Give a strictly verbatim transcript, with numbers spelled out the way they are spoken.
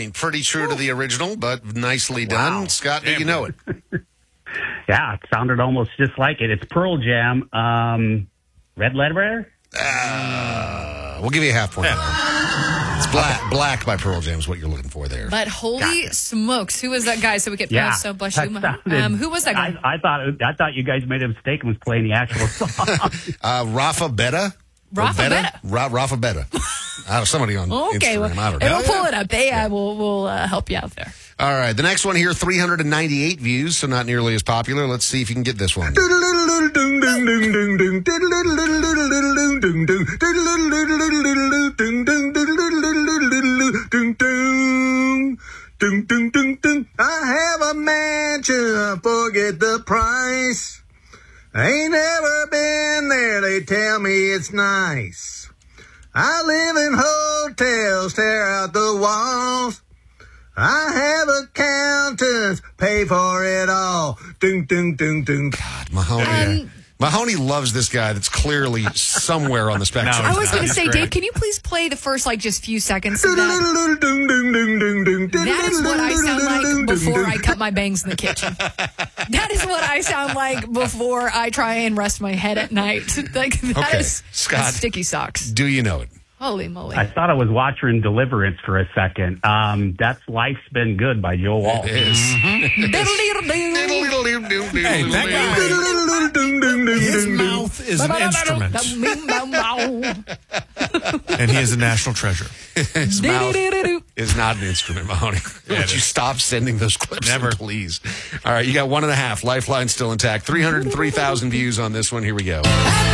mean, pretty true to the original, but nicely done. Wow. Scott, do you know it? Yeah, it sounded almost just like it. It's Pearl Jam. Um, Red Letter? Uh, we'll give you a half point. Yeah. It's Black Black by Pearl Jam is what you're looking for there. But holy Gotcha. smokes, who was that guy? So we get Yeah, so bless that you. sounded- Um, who was that guy? I, I thought I thought you guys made a mistake and was playing the actual song. uh, Rafa Betta? Rafa Betta? Betta. Ra- Rafa Betta. uh, somebody on Okay, Instagram. well, I don't know. it'll pull it up. They uh, will will uh, help you out there. All right, the next one here, three hundred ninety-eight views, so not nearly as popular. Let's see if you can get this one. I have a mansion, forget the price. Ain't never been there, they tell me it's nice. I live in hotels, tear out the walls. I have accountants, pay for it all. Ding, ding, ding, ding. God, Mahoney. Um, Mahoney loves this guy that's clearly somewhere on the spectrum. I was going to He's say, great. Dave, can you please play the first, like, just few seconds of that? That That is what I sound like before I cut my bangs in the kitchen. That is what I sound like before I try and rest my head at night. Like, that Okay, is Scott. sticky socks. Do you know it? Holy moly. I thought I was watching Deliverance for a second. Um, that's Life's Been Good by Joe Walsh. It is. Hey, that guy, his mouth is an instrument, and he is a national treasure. His mouth is not an instrument, Mahoney. Yeah, Would it you is. stop sending those clips? Never. in, please. All right, you got one and a half. Lifeline still intact. three hundred three thousand views on this one. Here we go.